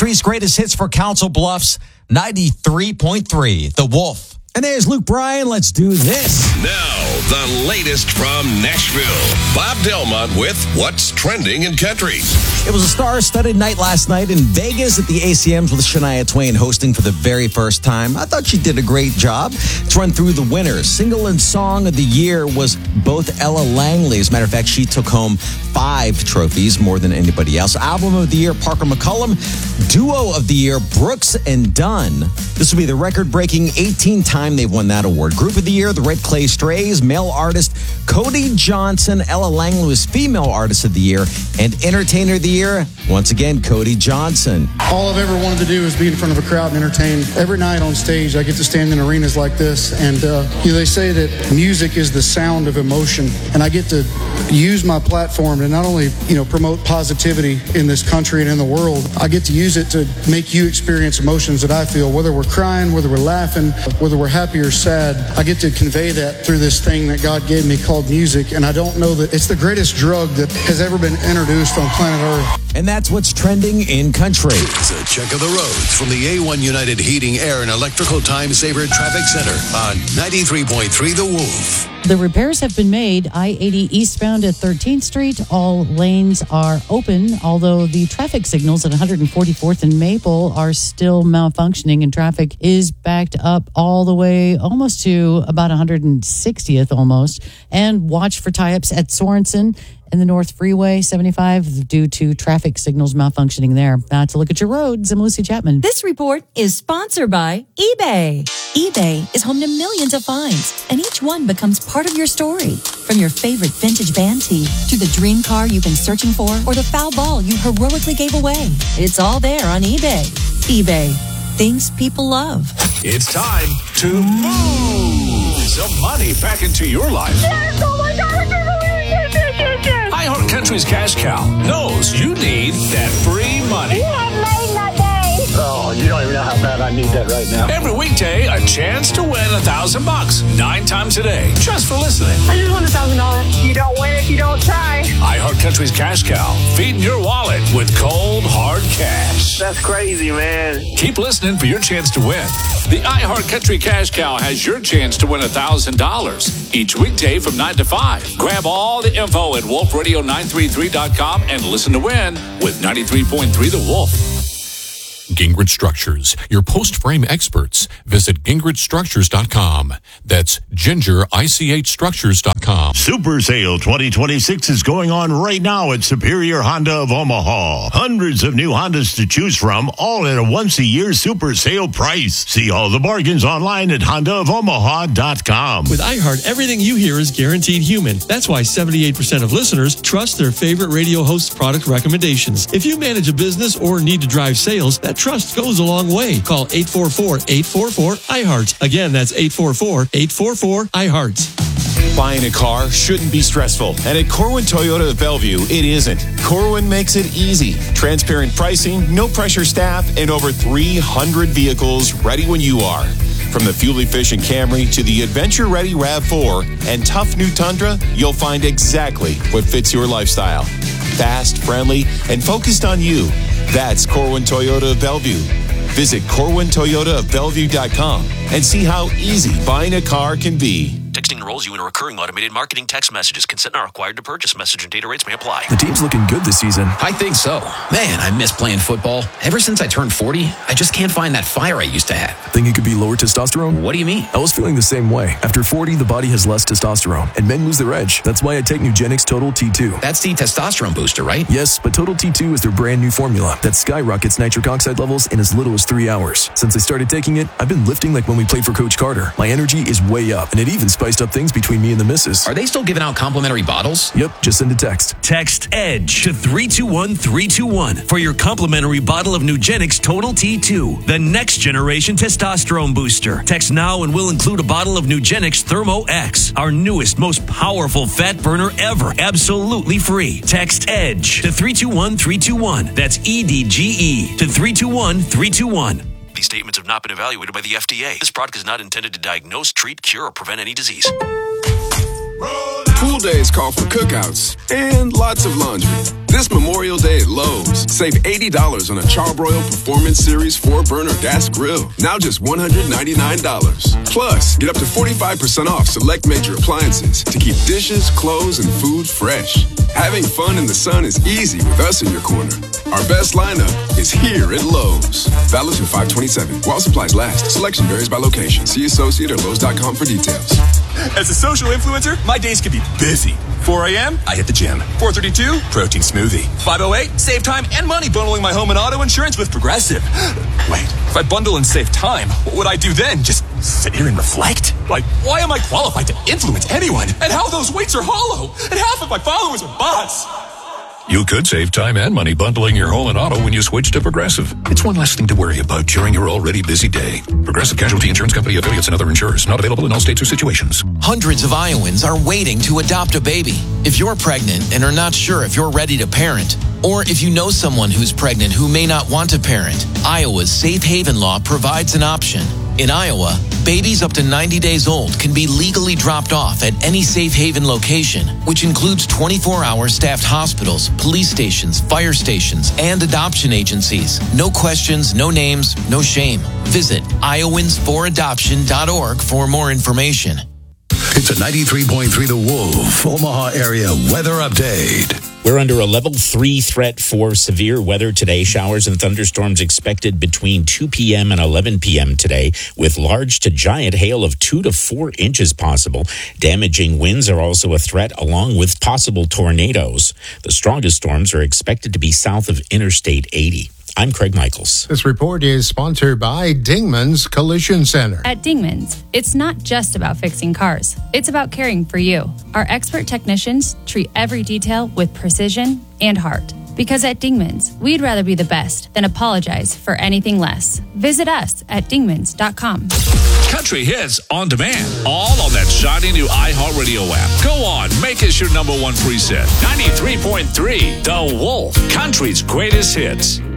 Country's greatest hits for Council Bluffs, 93.3, The Wolf. And there's Luke Bryan. Let's do this. Now, the latest from Nashville. Bob Delmont with What's Trending in Country. It was a star-studded night last night in Vegas at the ACMs with Shania Twain hosting for the very first time. I thought she did a great job. Let's run through the winners. Single and Song of the Year was both Ella Langley. As a matter of fact, she took home 5 trophies, more than anybody else. Album of the Year, Parker McCollum. Duo of the Year, Brooks and Dunn. This will be the record-breaking 18th time they've won that award. Group of the Year, the Red Clay Strays. Male artist, Cody Johnson. Ella Langley was Female Artist of the Year. And Entertainer of the Year, once again, Cody Johnson. All I've ever wanted to do is be in front of a crowd and entertain. Every night on stage, I get to stand in arenas like this. And they say that music is the sound of emotion. And I get to use my platform to not only, promote positivity in this country and in the world, I get to use it to make you experience emotions that I feel, whether we're crying, whether we're laughing, whether we're happy or sad. I get to convey that through this thing that God gave me called music. And I don't know that it's the greatest drug that has ever been introduced on planet Earth. And that's what's trending in country. It's a check of the roads from the A1 United Heating, Air, and Electrical Time Saver Traffic Center on 93.3 The Wolf. The repairs have been made. I-80 eastbound at 13th Street. All lanes are open, although the traffic signals at 144th and Maple are still malfunctioning, and traffic is backed up all the way almost to about 160th almost. And watch for tie-ups at Sorensen and the North Freeway 75 due to traffic signals malfunctioning there. Now to look at your roads, I'm Lucy Chapman. This report is sponsored by eBay. eBay is home to millions of finds, and each one becomes part of your story. From your favorite vintage band tee to the dream car you've been searching for or the foul ball you heroically gave away. It's all there on eBay. eBay. Things people love. It's time to move some money back into your life. Yes, oh my God, I can't believe it. iHeart Country's Cash Cow knows you need that free money. You have made my day. Oh, you don't even know how bad I need that right now. Every weekday, a chance to win $1,000 9 times a day, just for listening. I just won $1,000. You don't win if you don't try. iHeart Country's Cash Cow, feeding your wallet with cold, hard cash. That's crazy, man. Keep listening for your chance to win. The iHeart Country Cash Cow has your chance to win $1,000 each weekday from 9 to 5. Grab all the info at wolfradio933.com and listen to win with 93.3 The Wolf. Gingrich Structures, your post-frame experts. Visit gingrichstructures.com. That's gingerichstructures.com. Super Sale 2026 is going on right now at Superior Honda of Omaha. Hundreds of new Hondas to choose from, all at a once-a-year Super Sale price. See all the bargains online at hondaofomaha.com. With iHeart, everything you hear is guaranteed human. That's why 78% of listeners trust their favorite radio host's product recommendations. If you manage a business or need to drive sales, that trust goes a long way. Call 844-844-iHeart. Again, that's 844-844-iHeart. Buying a car shouldn't be stressful, and at Corwin Toyota of Bellevue, it isn't. Corwin makes it easy. Transparent pricing, no pressure staff, and over 300 vehicles ready when you are. From the fuel-efficient Camry to the adventure-ready RAV4 and tough new Tundra, you'll find exactly what fits your lifestyle. Fast, friendly, and focused on you. That's Corwin Toyota of Bellevue. Visit CorwinToyotaofBellevue.com and see how easy buying a car can be. Texting enrolls you in a recurring automated marketing text messages. Consent not required to purchase. Message and data rates may apply. The team's looking good this season. I think so. Man, I miss playing football. Ever since I turned 40, I just can't find that fire I used to have. Think it could be lower testosterone? What do you mean? I was feeling the same way. After 40, the body has less testosterone, and men lose their edge. That's why I take Nugenix Total T2. That's the testosterone booster, right? Yes, but Total T2 is their brand new formula that skyrockets nitric oxide levels in as little as 3 hours. Since I started taking it, I've been lifting like when we played for Coach Carter. My energy is way up, and it even spiced up things between me and the missus. Are they still giving out complimentary bottles? Yep, just send a text. Text EDGE to 321321 for your complimentary bottle of Nugenix Total T2, the next generation testosterone booster. Text now and we'll include a bottle of Nugenix Thermo X, our newest, most powerful fat burner ever, absolutely free. Text EDGE to 321321. That's EDGE to 321321. These statements have not been evaluated by the FDA. This product is not intended to diagnose, treat, cure, or prevent any disease. Roll out. Cool days call for cookouts and lots of laundry. This Memorial Day at Lowe's, save $80 on a Charbroil Performance Series 4-burner gas grill. Now just $199. Plus, get up to 45% off select major appliances to keep dishes, clothes, and food fresh. Having fun in the sun is easy with us in your corner. Our best lineup is here at Lowe's. Valid through 5/27. While supplies last. Selection varies by location. See associate or Lowe's.com for details. As a social influencer, my days can be busy. 4 a.m., I hit the gym. 4:32, protein smoothie. 5:08, save time and money bundling my home and auto insurance with Progressive. Wait, if I bundle and save time, what would I do then? Just sit here and reflect? Like, why am I qualified to influence anyone? And how those weights are hollow? And half of my followers are bots. You could save time and money bundling your home and auto when you switch to Progressive. It's one less thing to worry about during your already busy day. Progressive Casualty Insurance Company, affiliates, and other insurers. Not available in all states or situations. Hundreds of Iowans are waiting to adopt a baby. If you're pregnant and are not sure if you're ready to parent, or if you know someone who's pregnant who may not want to parent, Iowa's Safe Haven law provides an option. In Iowa, babies up to 90 days old can be legally dropped off at any Safe Haven location, which includes 24-hour staffed hospitals, police stations, fire stations, and adoption agencies. No questions, no names, no shame. Visit Iowans4Adoption.org for more information. It's a 93.3 The Wolf, Omaha area weather update. We're under a level 3 threat for severe weather today. Showers and thunderstorms expected between 2 p.m. and 11 p.m. today, with large to giant hail of 2 to 4 inches possible. Damaging winds are also a threat, along with possible tornadoes. The strongest storms are expected to be south of Interstate 80. I'm Craig Michaels. This report is sponsored by Dingman's Collision Center. At Dingman's, it's not just about fixing cars. It's about caring for you. Our expert technicians treat every detail with precision and heart. Because at Dingman's, we'd rather be the best than apologize for anything less. Visit us at dingmans.com. Country hits on demand, all on that shiny new iHeartRadio app. Go on, make us your number one preset. 93.3 The Wolf, country's greatest hits.